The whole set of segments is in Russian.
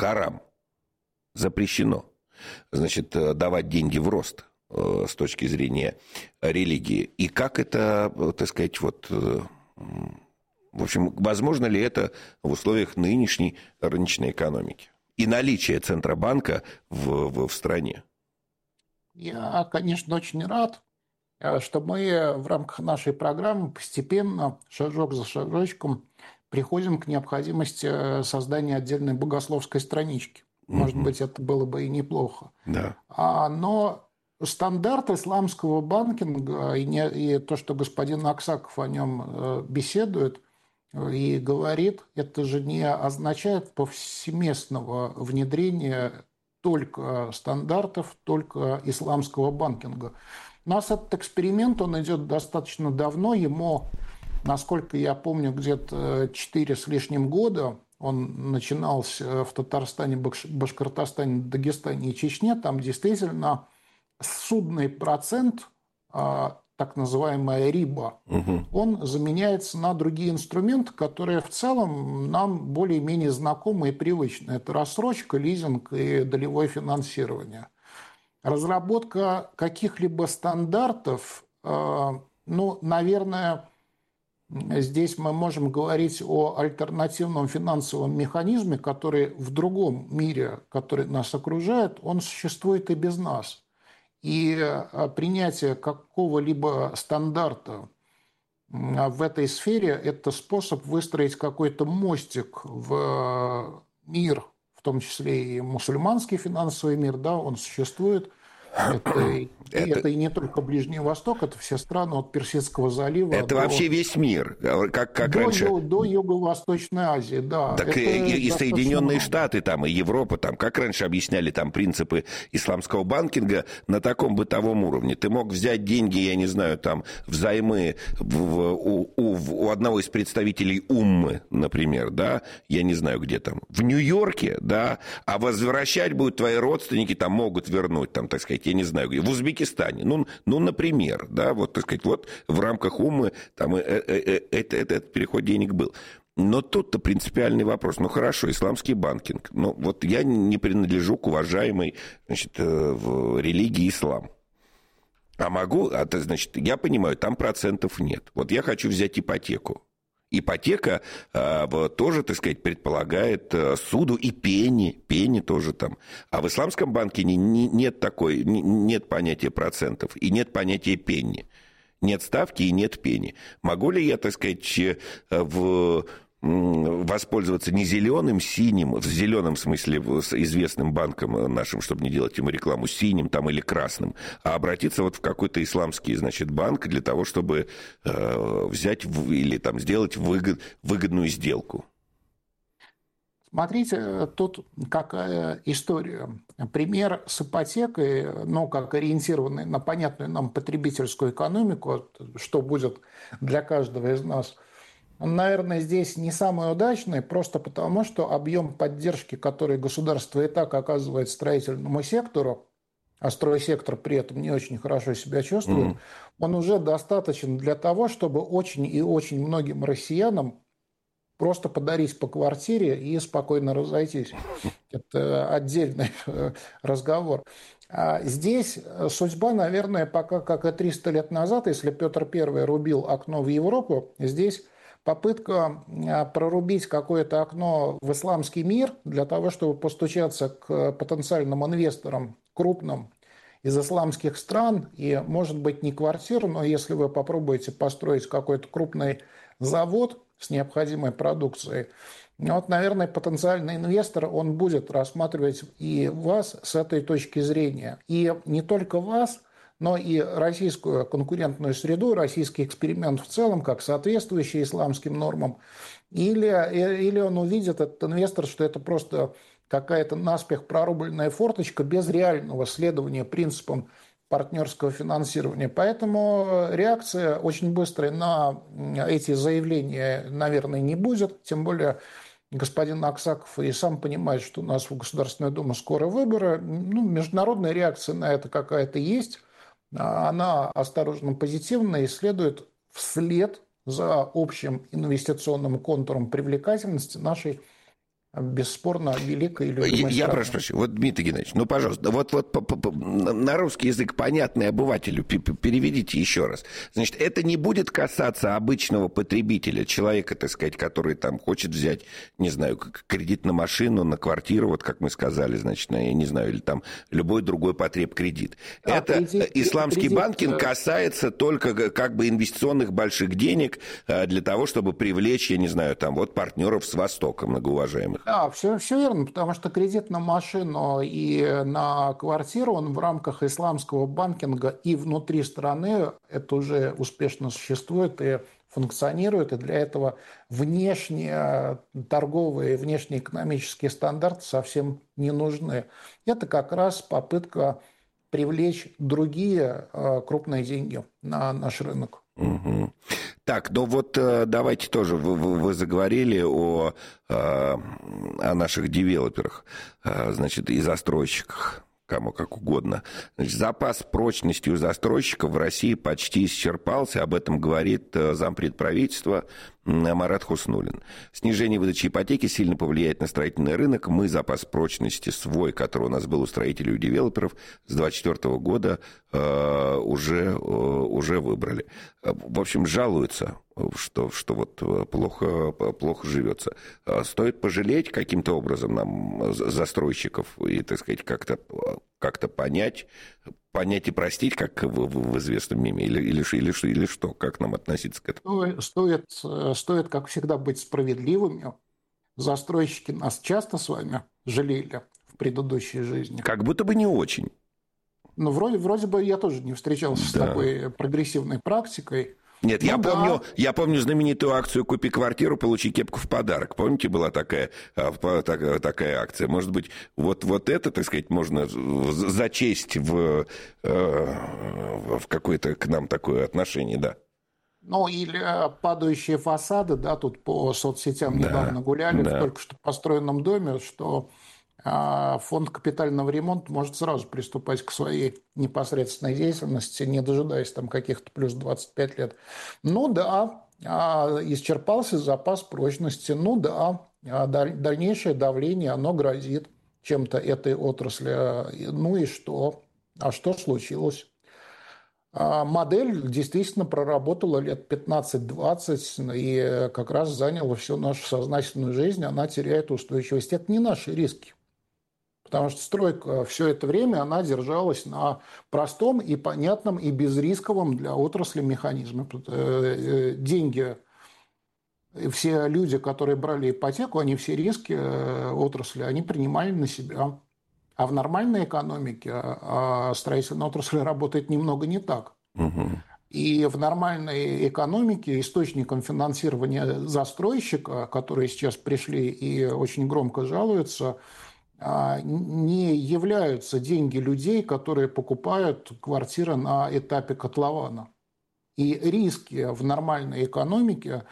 харам, запрещено, значит, давать деньги в рост с точки зрения религии. И как это, так сказать, вот, в общем, возможно ли это в условиях нынешней рыночной экономики и наличия Центробанка в стране? Я, конечно, очень рад, что мы в рамках нашей программы постепенно, шажок за шажочком, приходим к необходимости создания отдельной богословской странички. Может быть, это было бы и неплохо. Да. Но стандарт исламского банкинга и то, что господин Аксаков о нем беседует и говорит, это же не означает повсеместного внедрения только стандартов, только исламского банкинга. У нас этот эксперимент, он идет достаточно давно, ему, насколько я помню, где-то 4 с лишним года. Он начинался в Татарстане, Башкортостане, Дагестане и Чечне. Там действительно судный процент, так называемая риба, он заменяется на другие инструменты, которые в целом нам более-менее знакомы и привычны. Это рассрочка, лизинг и долевое финансирование. Разработка каких-либо стандартов, наверное, здесь мы можем говорить о альтернативном финансовом механизме, который в другом мире, который нас окружает, он существует и без нас. И принятие какого-либо стандарта в этой сфере – это способ выстроить какой-то мостик в мир, в том числе и мусульманский финансовый мир, да, он существует. Это и не только Ближний Восток, это все страны от Персидского залива это вообще весь мир, как раньше. До Юго-Восточной Азии, да. Так и Соединенные Штаты, там, и Европа, там, как раньше объясняли там принципы исламского банкинга на таком бытовом уровне. Ты мог взять деньги, я не знаю, там, взаймы у одного из представителей Уммы, например, да, я не знаю, где там, в Нью-Йорке, да, а возвращать будут твои родственники, там, могут вернуть, там, так сказать, я не знаю, в Узбекистане, например, да, вот, так сказать, вот в рамках Уммы там этот переход денег был. Но тут-то принципиальный вопрос. Ну, хорошо, исламский банкинг. Ну, вот я не принадлежу к уважаемой, значит, в религии ислам. А могу, значит, я понимаю, там процентов нет. Вот я хочу взять ипотеку. Ипотека тоже, так сказать, предполагает суду и пени тоже там. А в исламском банке нет понятия процентов и нет понятия пени. Нет ставки и нет пени. Могу ли я, так сказать, воспользоваться не зеленым, синим, в зеленом смысле с известным банком нашим, чтобы не делать ему рекламу, синим там или красным, а обратиться вот в какой-то исламский, значит, банк для того, чтобы взять или там сделать выгодную сделку? Смотрите, тут какая история. Пример с ипотекой, как ориентированный на понятную нам потребительскую экономику, что будет для каждого из нас, он, наверное, здесь не самый удачный, просто потому, что объем поддержки, который государство и так оказывает строительному сектору, а стройсектор при этом не очень хорошо себя чувствует, он уже достаточен для того, чтобы очень и очень многим россиянам просто подарить по квартире и спокойно разойтись. Это отдельный разговор. А здесь судьба, наверное, пока как и 300 лет назад, если Петр I рубил окно в Европу, здесь попытка прорубить какое-то окно в исламский мир для того, чтобы постучаться к потенциальным инвесторам крупным из исламских стран, и, может быть, не квартиру, но если вы попробуете построить какой-то крупный завод с необходимой продукцией, вот, наверное, потенциальный инвестор, он будет рассматривать и вас с этой точки зрения. И не только вас, но и российскую конкурентную среду, российский эксперимент в целом, как соответствующий исламским нормам. Или он увидит, этот инвестор, что это просто какая-то наспех прорубленная форточка без реального следования принципам партнерского финансирования. Поэтому реакция очень быстрой на эти заявления, наверное, не будет. Тем более господин Аксаков и сам понимает, что у нас в Государственную Думу скоро выборы. Международная реакция на это какая-то есть. Она осторожно позитивная и следует вслед за общим инвестиционным контуром привлекательности нашей бесспорно великой и любимой Я страной. прошу прощения, вот, Дмитрий Геннадьевич, ну, пожалуйста, на русский язык понятный обывателю переведите еще раз. Значит, это не будет касаться обычного потребителя, человека, так сказать, который там хочет взять, не знаю, кредит на машину, на квартиру, вот как мы сказали, значит, я не знаю, или там любой другой потреб-кредит. Это исламский банкинг касается только как бы инвестиционных больших денег для того, чтобы привлечь, я не знаю, там вот партнеров с Востока, многоуважаемых. Да, все верно, потому что кредит на машину и на квартиру, он в рамках исламского банкинга и внутри страны, это уже успешно существует и функционирует, и для этого внешние торговые, внешнеэкономические стандарты совсем не нужны. Это как раз попытка привлечь другие крупные деньги на наш рынок. Угу. Так, ну вот давайте тоже, вы заговорили о наших девелоперах, значит, и застройщиках, кому как угодно. Значит, запас прочности у застройщиков в России почти исчерпался, об этом говорит зампред правительства Марат Хуснуллин. Снижение выдачи ипотеки сильно повлияет на строительный рынок. Мы запас прочности свой, который у нас был у строителей и у девелоперов, с 2024 года уже выбрали. В общем, жалуются, что вот плохо живется. Стоит пожалеть каким-то образом нам застройщиков и, так сказать, как-то понять и простить, как в известном меме, или что, как нам относиться к этому? Стоит, как всегда, быть справедливыми. Застройщики нас часто с вами жалели в предыдущей жизни. Как будто бы не очень. Ну, вроде бы я тоже не встречался с такой прогрессивной практикой. Нет, я помню знаменитую акцию «Купи квартиру, получи кепку в подарок». Помните, была такая акция? Может быть, вот это, так сказать, можно зачесть в какое-то к нам такое отношение, да. Ну, или падающие фасады, да, тут по соцсетям недавно гуляли в только что построенном доме, что фонд капитального ремонта может сразу приступать к своей непосредственной деятельности, не дожидаясь там каких-то плюс 25 лет. Ну да, исчерпался запас прочности. Ну да, дальнейшее давление, оно грозит чем-то этой отрасли. Ну и что? А что случилось? Модель действительно проработала лет 15-20 и как раз заняла всю нашу сознательную жизнь. Она теряет устойчивость. Это не наши риски. Потому что стройка все это время она держалась на простом и понятном и безрисковом для отрасли механизме. Деньги, все люди, которые брали ипотеку, они все риски отрасли, они принимали на себя. А в нормальной экономике строительная отрасль работает немного не так. Угу. И в нормальной экономике источником финансирования застройщика, которые сейчас пришли и очень громко жалуются, не являются деньги людей, которые покупают квартиры на этапе котлована. И риски в нормальной экономике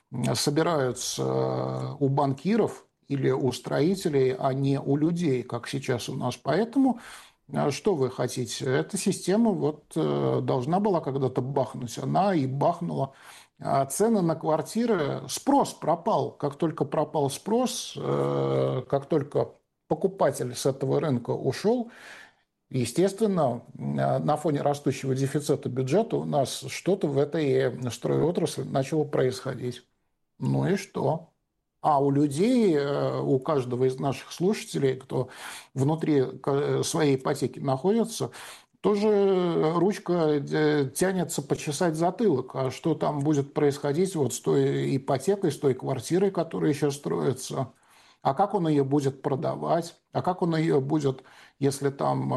собираются у банкиров или у строителей, а не у людей, как сейчас у нас. Поэтому что вы хотите? Эта система должна была когда-то бахнуть. Она и бахнула. Цены на квартиры, спрос пропал. Как только пропал спрос, как только покупатель с этого рынка ушел, естественно, на фоне растущего дефицита бюджета у нас что-то в этой стройотрасли начало происходить. Ну и что? А у людей, у каждого из наших слушателей, кто внутри своей ипотеки находится, тоже ручка тянется почесать затылок. А что там будет происходить с той ипотекой, с той квартирой, которая еще строится? А как он ее будет продавать? А как он ее будет, если там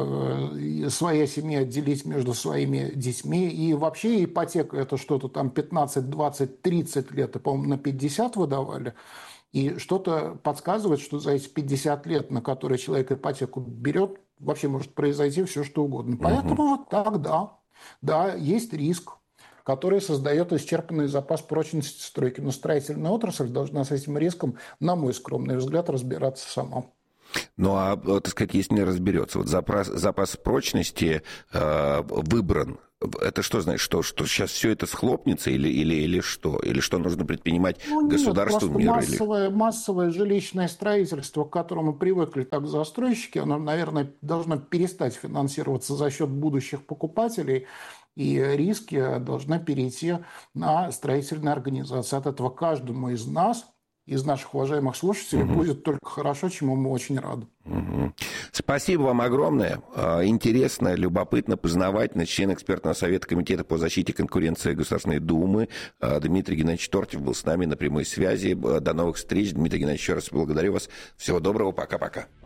своя семья делить между своими детьми? И вообще ипотека – это что-то там 15, 20, 30 лет, и, по-моему, на 50 выдавали. И что-то подсказывает, что за эти 50 лет, на которые человек ипотеку берет, вообще может произойти все, что угодно. Поэтому вот так, да, есть риск, который создает исчерпанный запас прочности стройки. Но строительная отрасль должна с этим риском, на мой скромный взгляд, разбираться сама. Ну, так сказать, если не разберется, вот запас прочности выбран это что значит? Что сейчас все это схлопнется или что? Или что нужно предпринимать государству мира? Массовое жилищное строительство, к которому привыкли так застройщики, оно, наверное, должно перестать финансироваться за счет будущих покупателей, и риски должны перейти на строительные организации. От этого каждому из нас, из наших уважаемых слушателей, будет только хорошо, чему мы очень рады. Спасибо вам огромное. Интересно, любопытно, познавательно. Член экспертного совета Комитета по защите конкуренции Государственной Думы Дмитрий Геннадьевич Тортьев был с нами на прямой связи. До новых встреч. Дмитрий Геннадьевич, еще раз благодарю вас. Всего доброго. Пока-пока.